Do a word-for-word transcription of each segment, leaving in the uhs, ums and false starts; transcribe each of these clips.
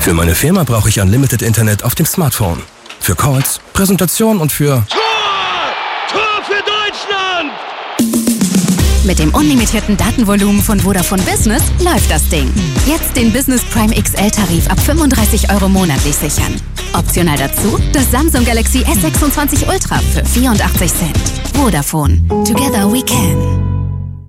Für meine Firma brauche ich Unlimited Internet auf dem Smartphone. Für Calls, Präsentation und für... Tor! Tor für Deutschland! Mit dem unlimitierten Datenvolumen von Vodafone Business läuft das Ding. Jetzt den Business Prime X L-Tarif ab fünfunddreißig Euro monatlich sichern. Optional dazu das Samsung Galaxy S sechsundzwanzig Ultra für vierundachtzig Cent. Vodafone. Together we can.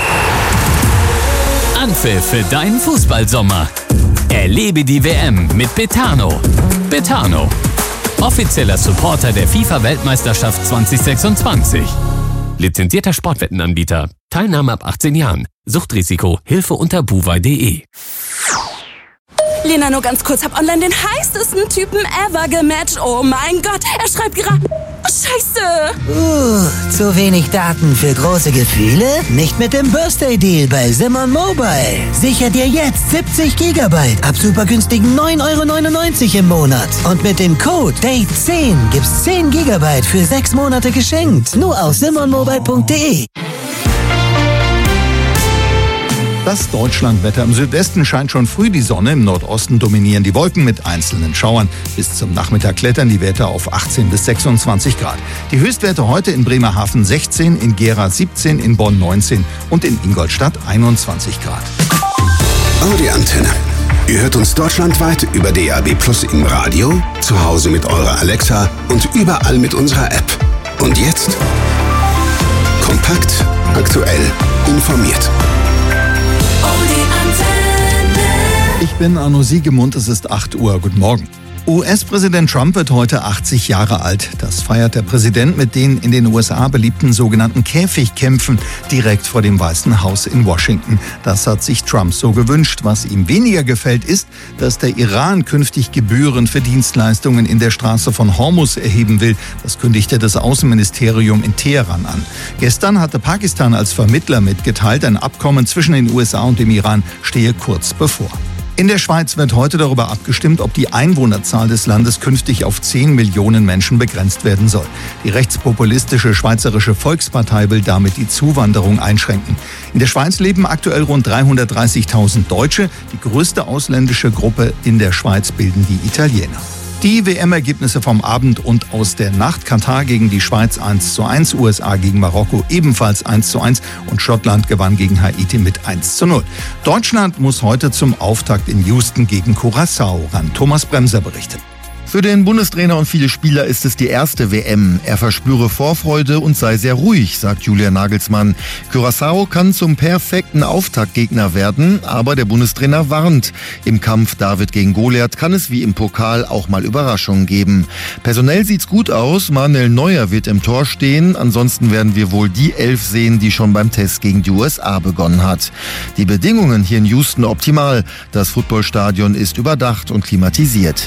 Anpfiff für deinen Fußballsommer. Erlebe die W M mit Betano. Betano. Offizieller Supporter der FIFA-Weltmeisterschaft zwanzig sechsundzwanzig. Lizenzierter Sportwettenanbieter. Teilnahme ab achtzehn Jahren. Suchtrisiko. Hilfe unter buwei punkt de. Lena, nur ganz kurz. Hab online den heißesten Typen ever gematcht. Oh mein Gott. Er schreibt gerade... Scheiße. Uh, zu wenig Daten für große Gefühle? Nicht mit dem Birthday Deal bei Simon Mobile. Sicher dir jetzt siebzig Gigabyte ab super günstigen neun Euro neunundneunzig im Monat. Und mit dem Code Date zehn gibt's zehn Gigabyte für sechs Monate geschenkt. Nur auf simon mobile punkt de. Das Deutschlandwetter. Im Südwesten scheint schon früh die Sonne, im Nordosten dominieren die Wolken mit einzelnen Schauern. Bis zum Nachmittag klettern die Werte auf achtzehn bis sechsundzwanzig Grad. Die Höchstwerte heute in Bremerhaven sechzehn, in Gera siebzehn, in Bonn neunzehn und in Ingolstadt einundzwanzig Grad. Audi Antenne. Ihr hört uns deutschlandweit über D A B Plus im Radio, zu Hause mit eurer Alexa und überall mit unserer App. Und jetzt kompakt, aktuell, informiert. Ich bin Arno Siegemund, es ist acht Uhr. Guten Morgen. U S-Präsident Trump wird heute achtzig Jahre alt. Das feiert der Präsident mit den in den U S A beliebten sogenannten Käfigkämpfen direkt vor dem Weißen Haus in Washington. Das hat sich Trump so gewünscht. Was ihm weniger gefällt, ist, dass der Iran künftig Gebühren für Dienstleistungen in der Straße von Hormuz erheben will. Das kündigte das Außenministerium in Teheran an. Gestern hatte Pakistan als Vermittler mitgeteilt, ein Abkommen zwischen den U S A und dem Iran stehe kurz bevor. In der Schweiz wird heute darüber abgestimmt, ob die Einwohnerzahl des Landes künftig auf zehn Millionen Menschen begrenzt werden soll. Die rechtspopulistische Schweizerische Volkspartei will damit die Zuwanderung einschränken. In der Schweiz leben aktuell rund dreihundertdreißigtausend Deutsche. Die größte ausländische Gruppe in der Schweiz bilden die Italiener. Die W M-Ergebnisse vom Abend und aus der Nacht: Katar gegen die Schweiz eins zu eins, U S A gegen Marokko ebenfalls eins zu eins und Schottland gewann gegen Haiti mit eins zu null. Deutschland muss heute zum Auftakt in Houston gegen Curaçao ran. Thomas Bremser berichtet. Für den Bundestrainer und viele Spieler ist es die erste W M. Er verspüre Vorfreude und sei sehr ruhig, sagt Julian Nagelsmann. Curaçao kann zum perfekten Auftaktgegner werden, aber der Bundestrainer warnt. Im Kampf David gegen Goliath kann es wie im Pokal auch mal Überraschungen geben. Personell sieht's gut aus, Manuel Neuer wird im Tor stehen. Ansonsten werden wir wohl die Elf sehen, die schon beim Test gegen die U S A begonnen hat. Die Bedingungen hier in Houston optimal. Das Footballstadion ist überdacht und klimatisiert.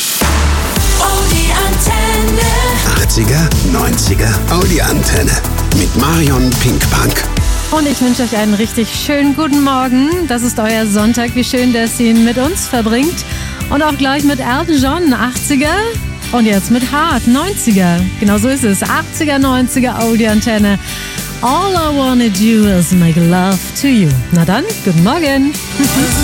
achtziger, neunziger Audi Antenne mit Marion Pinkpunk. Und ich wünsche euch einen richtig schönen guten Morgen. Das ist euer Sonntag. Wie schön, dass ihr ihn mit uns verbringt. Und auch gleich mit Elton John, achtziger. Und jetzt mit Hart, neunziger. Genau so ist es. achtziger, neunziger Audi Antenne. All I wanna do is make love to you. Na dann, guten Morgen.